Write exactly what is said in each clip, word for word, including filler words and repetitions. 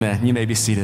Man, you may be seated.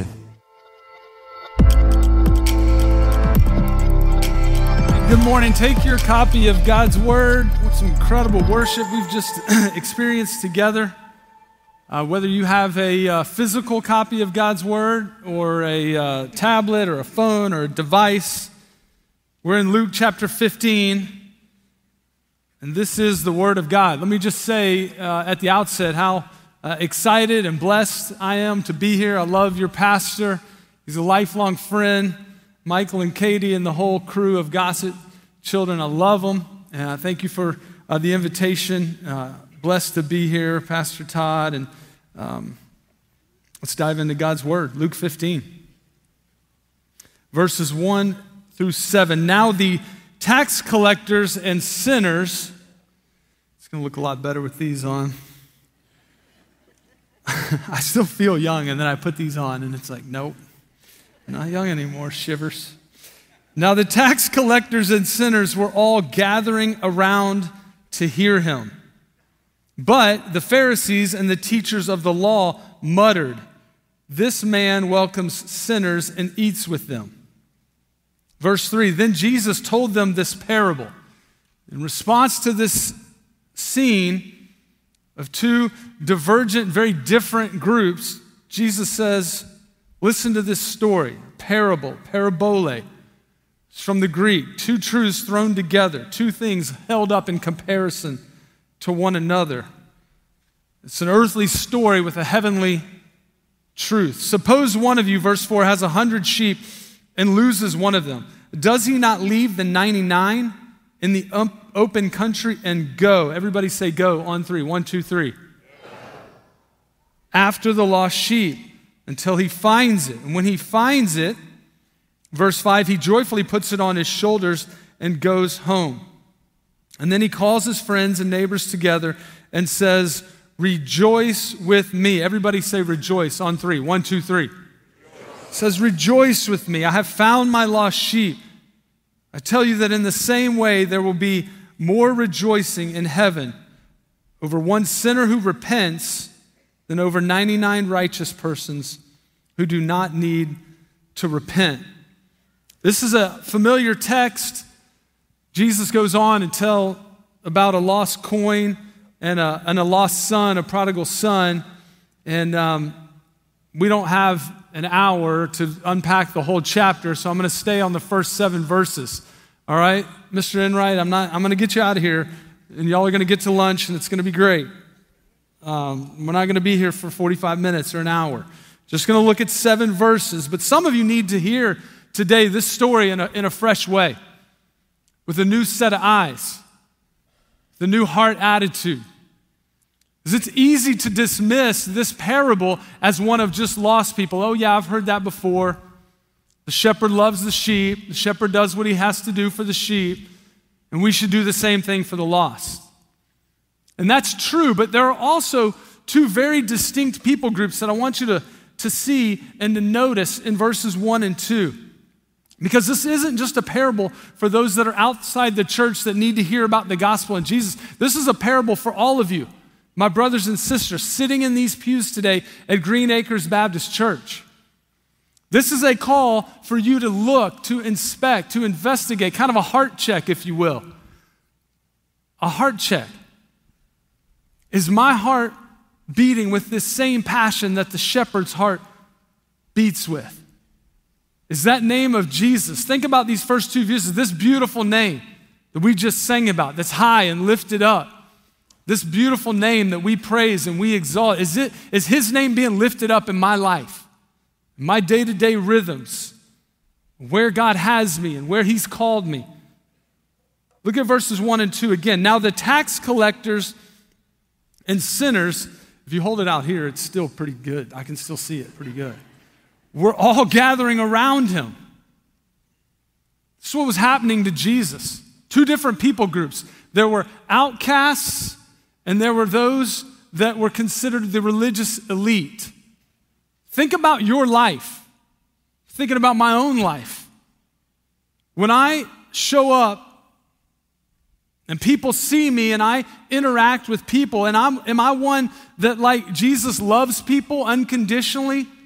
Good morning. Take your copy of God's Word. What some incredible worship we've just experienced together. Uh, whether you have a uh, physical copy of God's Word or a uh, tablet or a phone or a device, we're in Luke chapter fifteen, and this is the Word of God. Let me just say uh, at the outset how uh, excited and blessed I am to be here. I love your pastor. He's a lifelong friend. Michael and Katie and the whole crew of Gossett Children, I love them. And I thank you for uh, the invitation. Uh, blessed to be here, Pastor Todd. And um, let's dive into God's Word. Luke fifteen, verses one through seven. Now the tax collectors and sinners, it's going to look a lot better with these on. I still feel young, and then I put these on, and it's like, nope, not young anymore, shivers. Now the tax collectors and sinners were all gathering around to hear him. But the Pharisees and the teachers of the law muttered, "This man welcomes sinners and eats with them." Verse three, then Jesus told them this parable. In response to this scene of two divergent, very different groups, Jesus says, listen to this story, parable, parabole. It's from the Greek, two truths thrown together, two things held up in comparison to one another. It's an earthly story with a heavenly truth. Suppose one of you, verse four, has a hundred sheep and loses one of them. Does he not leave the ninety-nine in the open country and go? Everybody say go on three. One, two, three. After the lost sheep until he finds it. And when he finds it, verse five, he joyfully puts it on his shoulders and goes home. And then he calls his friends and neighbors together and says, rejoice with me. Everybody say rejoice on three. One, two, three. He says, rejoice with me. I have found my lost sheep. I tell you that in the same way, there will be more rejoicing in heaven over one sinner who repents than over ninety-nine righteous persons who do not need to repent. This is a familiar text. Jesus goes on and tell about a lost coin and a, and a lost son, a prodigal son. And um, we don't have an hour to unpack the whole chapter, so I'm going to stay on the first seven verses. All right, Mister Enright, I'm not. I'm going to get you out of here, and y'all are going to get to lunch, and it's going to be great. Um, we're not going to be here for forty-five minutes or an hour. Just going to look at seven verses. But some of you need to hear today this story in a, in a fresh way, with a new set of eyes, the new heart attitude. Because it's easy to dismiss this parable as one of just lost people. Oh yeah, I've heard that before. The shepherd loves the sheep. The shepherd does what he has to do for the sheep. And we should do the same thing for the lost. And that's true, but there are also two very distinct people groups that I want you to, to see and to notice in verses one and two. Because this isn't just a parable for those that are outside the church that need to hear about the gospel and Jesus. This is a parable for all of you, my brothers and sisters, sitting in these pews today at Green Acres Baptist Church. This is a call for you to look, to inspect, to investigate, kind of a heart check, if you will. A heart check. Is my heart beating with this same passion that the shepherd's heart beats with? Is that name of Jesus? Think about these first two verses, this beautiful name that we just sang about, that's high and lifted up. This beautiful name that we praise and we exalt. Is it, is his name being lifted up in my life, in my day-to-day rhythms, where God has me and where he's called me? Look at verses one and two again. Now the tax collectors and sinners, if you hold it out here, it's still pretty good. I can still see it pretty good. We're all gathering around him. This is what was happening to Jesus. Two different people groups. There were outcasts and there were those that were considered the religious elite. Think about your life. Thinking about my own life. When I show up and people see me and I interact with people, and I'm, am I one that, like Jesus, loves people unconditionally?